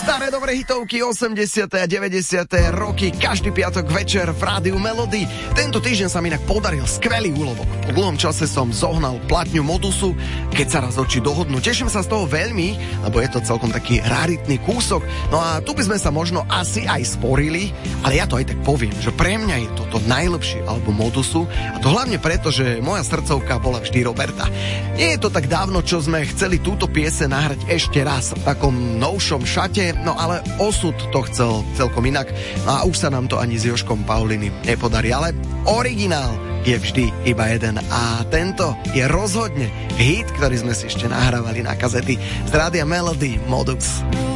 Staré dobré hitovky 80. a 90. roky, každý piatok večer v Rádiu Melody. Tento týždeň sa mi inak podaril skvelý úlovok. Po dlhom čase som zohnal platňu Modusu, keď sa raz oči dohodnú. Teším sa z toho veľmi, lebo je to celkom taký raritný kúsok. No a tu by sme sa možno asi aj sporili, ale ja to aj tak poviem, že pre mňa je toto najlepší album Modusu, a to hlavne preto, že moja srdcovka bola vždy Roberta. Nie je to tak dávno, čo sme chceli túto pieseň nahrať ešte raz v takom novšom šate, no ale osud to chcel celkom inak, no a už sa nám to ani s Jožkom Paulinim nepodarí, ale originál je vždy iba jeden a tento je rozhodne hit, ktorý sme si ešte nahrávali na kazety z Rádia Melody, Modus.